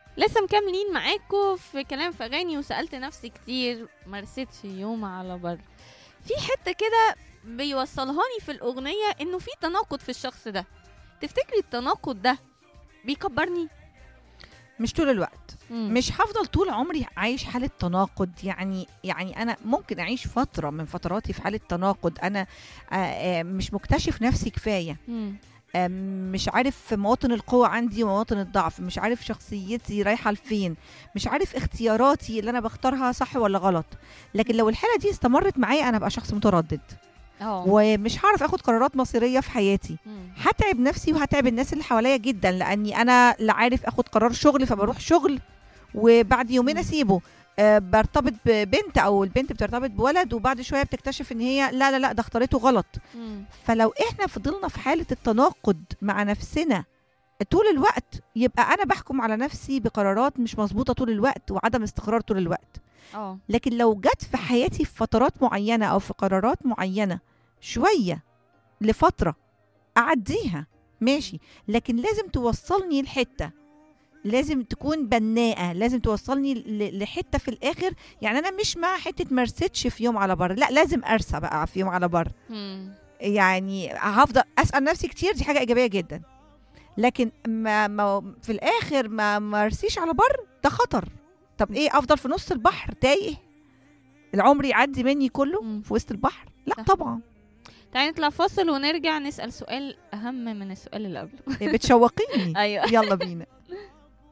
لسه مكملين معاكم في كلام في اغاني، وسألت نفسي كتير مرستش يوم على بر. في حتة كده بيوصلهاني في الأغنية إنه في تناقض في الشخص ده. تفتكري التناقض ده بيكبرني؟ مش طول الوقت. مم. مش هفضل طول عمري عايش حالة تناقض. يعني أنا ممكن أعيش فترة من فتراتي في حالة تناقض. أنا مش مكتشف نفسي كفاية. مم. مش عارف مواطن القوة عندي ومواطن الضعف، مش عارف شخصيتي رايحة لفين، مش عارف اختياراتي اللي أنا بختارها صح ولا غلط. لكن لو الحالة دي استمرت معايا أنا بقى شخص متردد، ومش هعرف اخد قرارات مصيريه في حياتي. مم. هتعب نفسي وهتعب الناس اللي حواليا جدا، لاني انا لا عارف اخد قرار شغل فبروح شغل وبعد يومين مم. اسيبه. برتبط ببنت او البنت بترتبط بولد وبعد شويه بتكتشف ان هي لا لا لا ده اختارته غلط. مم. فلو احنا فضلنا في حاله التناقض مع نفسنا طول الوقت، يبقى انا بحكم على نفسي بقرارات مش مظبوطه طول الوقت وعدم استقرار طول الوقت. لكن لو جت في حياتي في فترات معينه او في قرارات معينه شويه لفتره اعديها ماشي، لكن لازم توصلني لحته، لازم تكون بناءه، لازم توصلني لحته في الاخر. يعني انا مش مع حته مرستش في يوم على بر، لا لازم ارسى بقى في يوم على بر. مم. يعني هفضل اسال نفسي كتير، دي حاجه ايجابيه جدا، لكن ما في الاخر ما مرسيش على بر، ده خطر. طب ايه، افضل في نص البحر تايه العمر يعدي مني كله مم. في وسط البحر؟ لا صح. طبعا. تعالي نطلع فاصل ونرجع نسأل سؤال أهم من السؤال اللي قبله. بتشوقيني. أيوة. يلا بينا.